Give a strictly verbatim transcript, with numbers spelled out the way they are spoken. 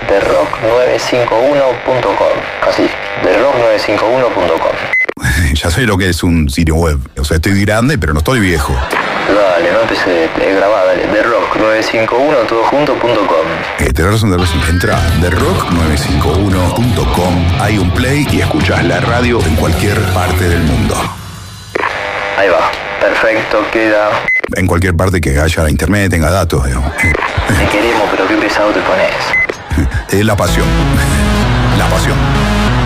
the rock nueve cinco uno punto com. Así, the rock nueve cinco uno punto com. Ya sé lo que es un sitio web. O sea, estoy grande, pero no estoy viejo. Dale, no empecé, eh, grabá, dale. the rock nueve cinco uno todo junto punto com. Eh, tenés razón, tenés razón. Entra a the rock nueve cinco uno punto com. Hay un play y escuchás la radio en cualquier parte del mundo. Ahí va, perfecto, queda. En cualquier parte que haya internet, tenga datos, digamos. Te queremos, pero qué pesado te pones. Es la pasión. La pasión.